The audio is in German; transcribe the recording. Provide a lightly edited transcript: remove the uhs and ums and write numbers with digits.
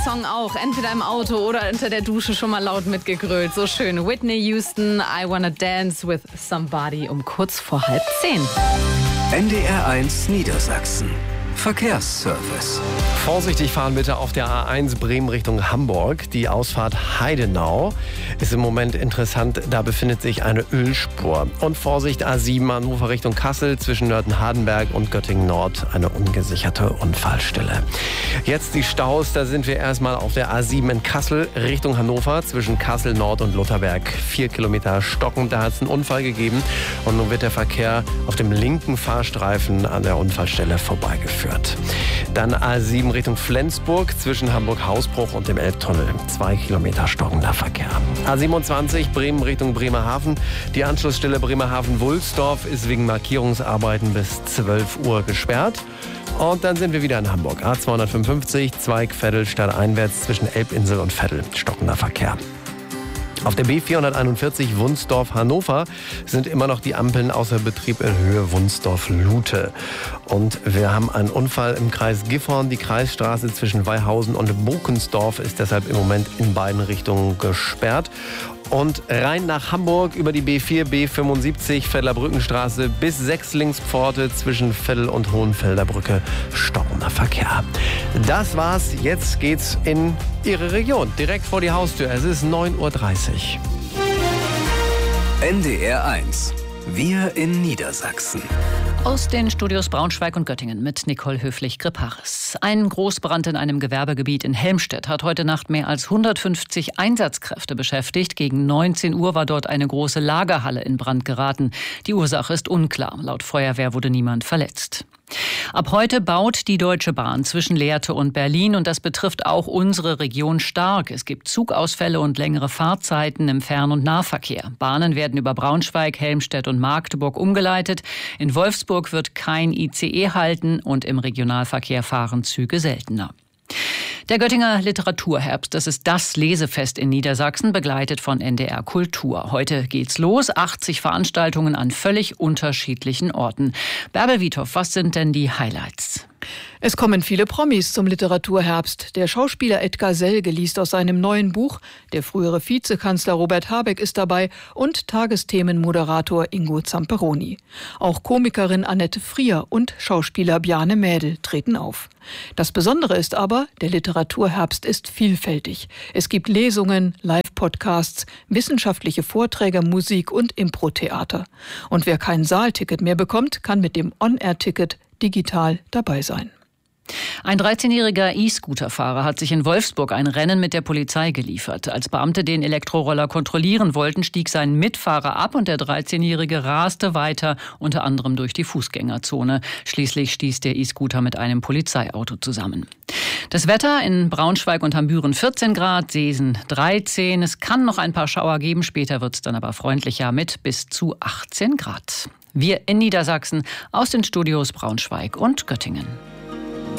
Song auch, entweder im Auto oder unter der Dusche schon mal laut mitgegrölt. So schön. Whitney Houston, I Wanna Dance with Somebody um kurz vor 9:30. NDR1 Niedersachsen. Verkehrsservice. Vorsichtig fahren bitte auf der A1 Bremen Richtung Hamburg. Die Ausfahrt Heidenau ist im Moment interessant. Da befindet sich eine Ölspur. Und Vorsicht A7 Hannover Richtung Kassel zwischen Nörten-Hardenberg und Göttingen Nord. Eine ungesicherte Unfallstelle. Jetzt die Staus. Da sind wir erstmal auf der A7 in Kassel Richtung Hannover zwischen Kassel Nord und Lutherberg. 4 Kilometer stockend. Da hat es einen Unfall gegeben. Und nun wird der Verkehr auf dem linken Fahrstreifen an der Unfallstelle vorbeigeführt. Dann A7 Richtung Flensburg zwischen Hamburg-Hausbruch und dem Elbtunnel. 2 Kilometer stockender Verkehr. A27 Bremen Richtung Bremerhaven. Die Anschlussstelle Bremerhaven-Wulsdorf ist wegen Markierungsarbeiten bis 12 Uhr gesperrt. Und dann sind wir wieder in Hamburg. A255 Zweig Veddel stadteinwärts zwischen Elbinsel und Veddel. Stockender Verkehr. Auf der B441 Wunsdorf-Hannover sind immer noch die Ampeln außer Betrieb in Höhe Wunsdorf-Lute. Und wir haben einen Unfall im Kreis Gifhorn. Die Kreisstraße zwischen Weihausen und Bokensdorf ist deshalb im Moment in beiden Richtungen gesperrt. Und rein nach Hamburg über die B4, B75, Veddler-Brückenstraße bis Sechslingspforte zwischen Veddel und Hohenfelder Brücke. Stockender Verkehr. Das war's. Jetzt geht's in Ihre Region, direkt vor die Haustür. Es ist 9:30 Uhr. NDR1. Wir in Niedersachsen. Aus den Studios Braunschweig und Göttingen mit Nicole Höflich-Gripparis. Ein Großbrand in einem Gewerbegebiet in Helmstedt hat heute Nacht mehr als 150 Einsatzkräfte beschäftigt. Gegen 19 Uhr war dort eine große Lagerhalle in Brand geraten. Die Ursache ist unklar. Laut Feuerwehr wurde niemand verletzt. Ab heute baut die Deutsche Bahn zwischen Lehrte und Berlin und das betrifft auch unsere Region stark. Es gibt Zugausfälle und längere Fahrzeiten im Fern- und Nahverkehr. Bahnen werden über Braunschweig, Helmstedt und Magdeburg umgeleitet. In Wolfsburg wird kein ICE halten und im Regionalverkehr fahren Züge seltener. Der Göttinger Literaturherbst, das ist das Lesefest in Niedersachsen, begleitet von NDR Kultur. Heute geht's los, 80 Veranstaltungen an völlig unterschiedlichen Orten. Bärbel Wiethoff, was sind denn die Highlights? Es kommen viele Promis zum Literaturherbst. Der Schauspieler Edgar Selge liest aus seinem neuen Buch, der frühere Vizekanzler Robert Habeck ist dabei und Tagesthemenmoderator Ingo Zamperoni. Auch Komikerin Annette Frier und Schauspieler Bjarne Mädel treten auf. Das Besondere ist aber, der Literaturherbst ist vielfältig. Es gibt Lesungen, Live-Podcasts, wissenschaftliche Vorträge, Musik und Impro-Theater. Und wer kein Saalticket mehr bekommt, kann mit dem On-Air-Ticket digital dabei sein. Ein 13-jähriger E-Scooter-Fahrer hat sich in Wolfsburg ein Rennen mit der Polizei geliefert. Als Beamte den Elektroroller kontrollieren wollten, stieg sein Mitfahrer ab und der 13-jährige raste weiter, unter anderem durch die Fußgängerzone. Schließlich stieß der E-Scooter mit einem Polizeiauto zusammen. Das Wetter in Braunschweig und Hambüren 14 Grad, Seesen 13. Es kann noch ein paar Schauer geben, später wird es dann aber freundlicher mit bis zu 18 Grad. Wir in Niedersachsen aus den Studios Braunschweig und Göttingen.